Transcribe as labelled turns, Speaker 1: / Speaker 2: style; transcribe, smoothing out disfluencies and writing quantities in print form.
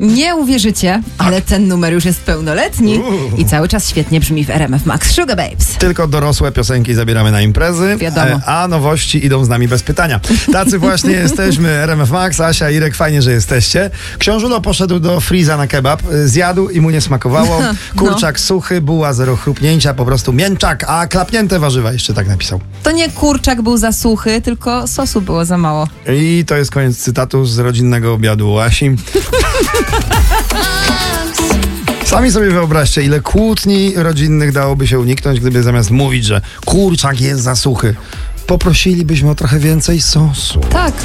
Speaker 1: Nie uwierzycie, ale ten numer już jest pełnoletni i cały czas świetnie brzmi w RMF Max. Sugar Babes.
Speaker 2: Tylko dorosłe piosenki zabieramy na imprezy,
Speaker 1: Wiadomo.
Speaker 2: a nowości idą z nami bez pytania. Tacy właśnie jesteśmy, RMF Max, Asia, Irek, fajnie, że jesteście. Książulo poszedł do Freeza na kebab, zjadł i mu nie smakowało. Kurczak suchy, buła zero chrupnięcia, po prostu mięczak, a klapnięte warzywa jeszcze tak napisał.
Speaker 1: To nie kurczak był za suchy, tylko sosu było za mało.
Speaker 2: I to jest koniec cytatu z rodzinnego obiadu u Asi. Sami sobie wyobraźcie, ile kłótni rodzinnych dałoby się uniknąć, gdyby zamiast mówić, że kurczak jest za suchy, poprosilibyśmy o trochę więcej sosu.
Speaker 1: Tak.